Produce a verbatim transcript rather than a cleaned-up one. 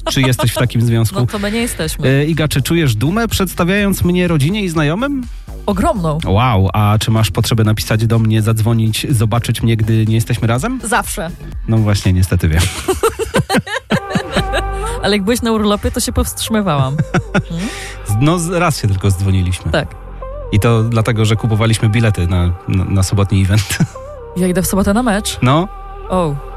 Czy jesteś w takim związku? No to my nie jesteśmy. E, Iga, czy czujesz dumę przedstawiając mnie rodzinie i znajomym? Ogromną. Wow, a czy masz potrzebę napisać do mnie, zadzwonić, zobaczyć mnie, gdy nie jesteśmy razem? Zawsze. No właśnie, niestety wiem. Ale jak byłeś na urlopie, to się powstrzymywałam. Hmm? No raz się tylko zdzwoniliśmy. Tak. I to dlatego, że kupowaliśmy bilety na, na, na sobotni event. Ja idę w sobotę na mecz. No. O.